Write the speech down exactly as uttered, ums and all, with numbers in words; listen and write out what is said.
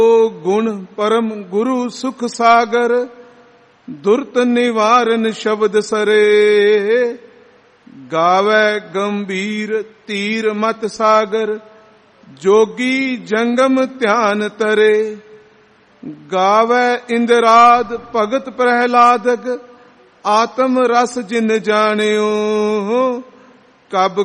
ਗੁਣ ਪਰਮ ਗੁਰੂ ਸੁਖ ਸਾਗਰ, ਦੁਰਤ ਨਿਵਾਰਨ ਸ਼ਬਦ ਸਰੇ। ਗਾਵੇ ਗੰਭੀਰ ਤੀਰ ਮਤ ਸਾਗਰ, ਜੋਗੀ ਜੰਗਮ ਧਿਆਨ ਤਰੇ। ਗਾਵੇ ਇੰਦਰਾਦ ਭਗਤ ਪ੍ਰਹਿਲਾਦਕ, ਆਤਮ ਰਸ ਜਿਨ ਜਾਣਿਓ। ਕਬ